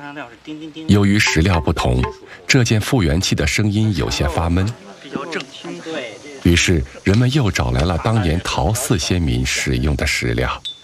由于石料不同，这件复原器的声音有些发闷， 比较正。 于是人们又找来了当年陶寺先民使用的石料。